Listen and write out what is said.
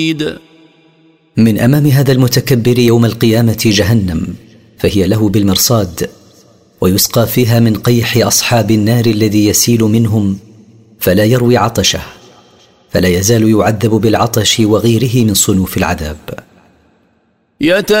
من أمام هذا المتكبر يوم القيامة جهنم، فهي له بالمرصاد، ويسقى فيها من قيح أصحاب النار الذي يسيل منهم فلا يروي عطشه، فلا يزال يعذب بالعطش وغيره من صنوف العذاب.